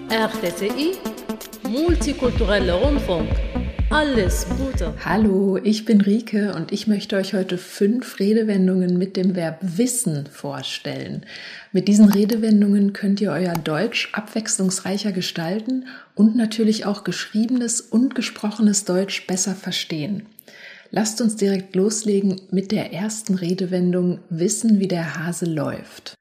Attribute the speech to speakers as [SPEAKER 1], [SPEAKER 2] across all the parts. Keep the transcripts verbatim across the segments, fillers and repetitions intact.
[SPEAKER 1] R T C I, Multikultureller Rundfunk. Alles Gute.
[SPEAKER 2] Hallo, ich bin Rike und ich möchte euch heute fünf Redewendungen mit dem Verb wissen vorstellen. Mit diesen Redewendungen könnt ihr euer Deutsch abwechslungsreicher gestalten und natürlich auch geschriebenes und gesprochenes Deutsch besser verstehen. Lasst uns direkt loslegen mit der ersten Redewendung Wissen, wie der Hase läuft.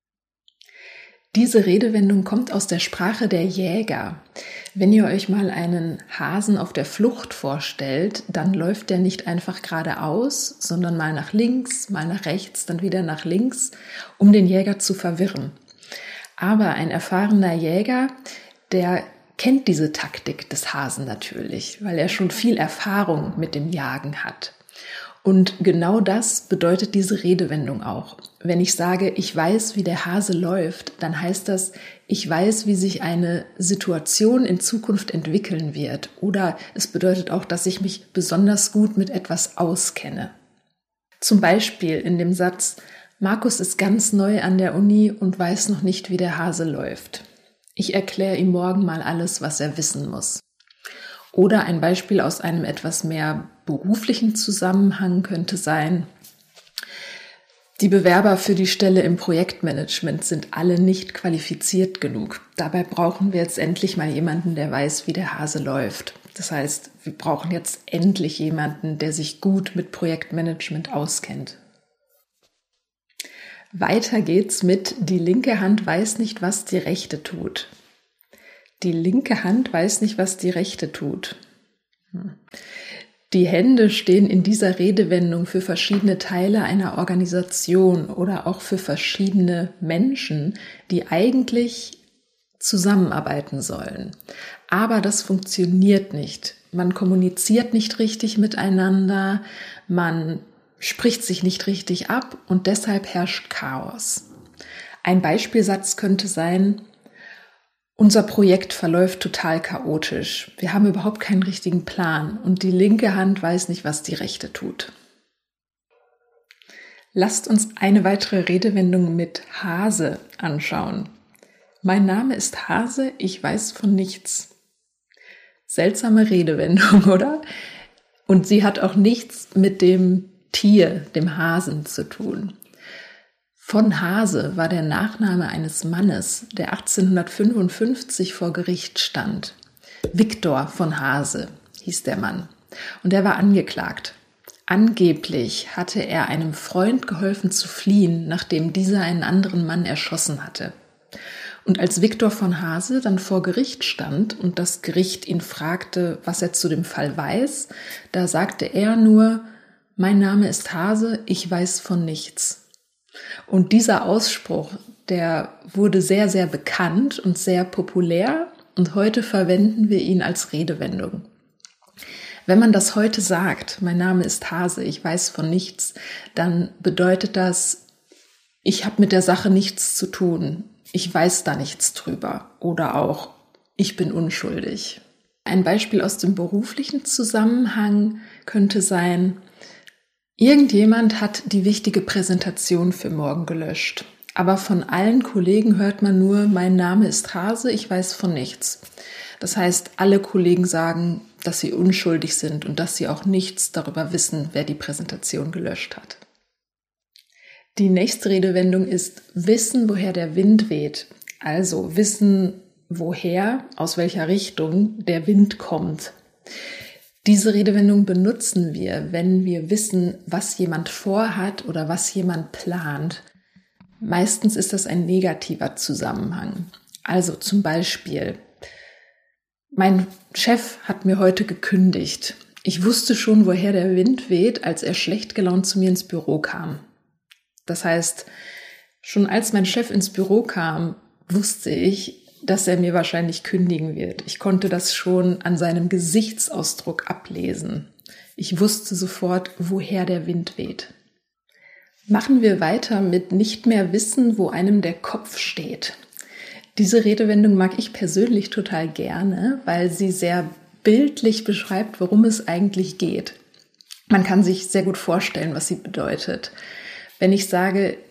[SPEAKER 2] Diese Redewendung kommt aus der Sprache der Jäger. Wenn ihr euch mal einen Hasen auf der Flucht vorstellt, dann läuft der nicht einfach geradeaus, sondern mal nach links, mal nach rechts, dann wieder nach links, um den Jäger zu verwirren. Aber ein erfahrener Jäger, der kennt diese Taktik des Hasen natürlich, weil er schon viel Erfahrung mit dem Jagen hat. Und genau das bedeutet diese Redewendung auch. Wenn ich sage, ich weiß, wie der Hase läuft, dann heißt das, ich weiß, wie sich eine Situation in Zukunft entwickeln wird. Oder es bedeutet auch, dass ich mich besonders gut mit etwas auskenne. Zum Beispiel in dem Satz, Markus ist ganz neu an der Uni und weiß noch nicht, wie der Hase läuft. Ich erkläre ihm morgen mal alles, was er wissen muss. Oder ein Beispiel aus einem etwas mehr beruflichen Zusammenhang könnte sein, die Bewerber für die Stelle im Projektmanagement sind alle nicht qualifiziert genug. Dabei brauchen wir jetzt endlich mal jemanden, der weiß, wie der Hase läuft. Das heißt, wir brauchen jetzt endlich jemanden, der sich gut mit Projektmanagement auskennt. Weiter geht's mit die linke Hand weiß nicht, was die rechte tut. Die linke Hand weiß nicht, was die rechte tut. Die Hände stehen in dieser Redewendung für verschiedene Teile einer Organisation oder auch für verschiedene Menschen, die eigentlich zusammenarbeiten sollen. Aber das funktioniert nicht. Man kommuniziert nicht richtig miteinander, man spricht sich nicht richtig ab und deshalb herrscht Chaos. Ein Beispielsatz könnte sein, unser Projekt verläuft total chaotisch. Wir haben überhaupt keinen richtigen Plan und die linke Hand weiß nicht, was die rechte tut. Lasst uns eine weitere Redewendung mit Hase anschauen. Mein Name ist Hase, ich weiß von nichts. Seltsame Redewendung, oder? Und sie hat auch nichts mit dem Tier, dem Hasen, zu tun. Von Hase war der Nachname eines Mannes, der achtzehnhundertfünfundfünfzig vor Gericht stand. Viktor von Hase hieß der Mann und er war angeklagt. Angeblich hatte er einem Freund geholfen zu fliehen, nachdem dieser einen anderen Mann erschossen hatte. Und als Viktor von Hase dann vor Gericht stand und das Gericht ihn fragte, was er zu dem Fall weiß, da sagte er nur, mein Name ist Hase, ich weiß von nichts. Und dieser Ausspruch, der wurde sehr, sehr bekannt und sehr populär und heute verwenden wir ihn als Redewendung. Wenn man das heute sagt, mein Name ist Hase, ich weiß von nichts, dann bedeutet das, ich habe mit der Sache nichts zu tun, ich weiß da nichts drüber oder auch, ich bin unschuldig. Ein Beispiel aus dem beruflichen Zusammenhang könnte sein, irgendjemand hat die wichtige Präsentation für morgen gelöscht. Aber von allen Kollegen hört man nur, mein Name ist Hase, ich weiß von nichts. Das heißt, alle Kollegen sagen, dass sie unschuldig sind und dass sie auch nichts darüber wissen, wer die Präsentation gelöscht hat. Die nächste Redewendung ist wissen, woher der Wind weht. Also wissen, woher, aus welcher Richtung der Wind kommt. Diese Redewendung benutzen wir, wenn wir wissen, was jemand vorhat oder was jemand plant. Meistens ist das ein negativer Zusammenhang. Also zum Beispiel, mein Chef hat mir heute gekündigt. Ich wusste schon, woher der Wind weht, als er schlecht gelaunt zu mir ins Büro kam. Das heißt, schon als mein Chef ins Büro kam, wusste ich, dass er mir wahrscheinlich kündigen wird. Ich konnte das schon an seinem Gesichtsausdruck ablesen. Ich wusste sofort, woher der Wind weht. Machen wir weiter mit nicht mehr wissen, wo einem der Kopf steht. Diese Redewendung mag ich persönlich total gerne, weil sie sehr bildlich beschreibt, worum es eigentlich geht. Man kann sich sehr gut vorstellen, was sie bedeutet. Wenn ich sage,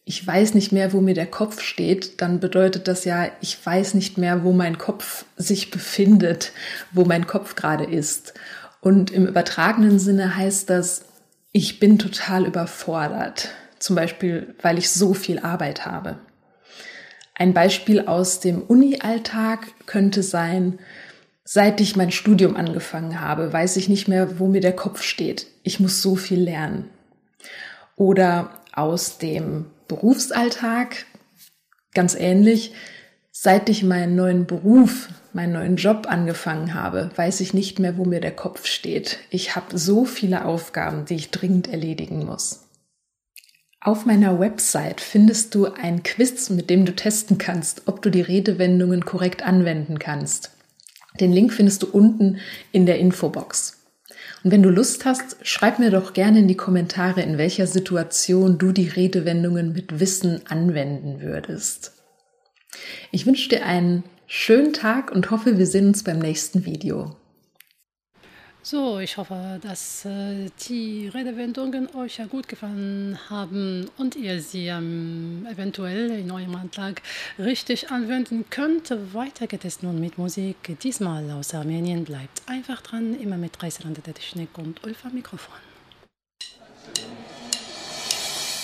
[SPEAKER 2] ich weiß nicht mehr, wo mir der Kopf steht, dann bedeutet das ja, ich weiß nicht mehr, wo mein Kopf sich befindet, wo mein Kopf gerade ist. Und im übertragenen Sinne heißt das, ich bin total überfordert. Zum Beispiel, weil ich so viel Arbeit habe. Ein Beispiel aus dem Uni-Alltag könnte sein, seit ich mein Studium angefangen habe, weiß ich nicht mehr, wo mir der Kopf steht. Ich muss so viel lernen. Oder aus dem Berufsalltag, ganz ähnlich, seit ich meinen neuen Beruf, meinen neuen Job angefangen habe, weiß ich nicht mehr, wo mir der Kopf steht. Ich habe so viele Aufgaben, die ich dringend erledigen muss. Auf meiner Website findest du ein Quiz, mit dem du testen kannst, ob du die Redewendungen korrekt anwenden kannst. Den Link findest du unten in der Infobox. Und wenn du Lust hast, schreib mir doch gerne in die Kommentare, in welcher Situation du die Redewendungen mit Wissen anwenden würdest. Ich wünsche dir einen schönen Tag und hoffe, wir sehen uns beim nächsten Video.
[SPEAKER 3] So, ich hoffe, dass äh, die Redewendungen euch ja gut gefallen haben und ihr sie ähm, eventuell in eurem Alltag richtig anwenden könnt. Weiter geht es nun mit Musik, diesmal aus Armenien. Bleibt einfach dran, immer mit Reißland der Technik und Ulf am Mikrofon.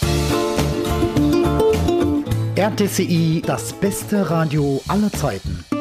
[SPEAKER 4] R T C I, das beste Radio aller Zeiten.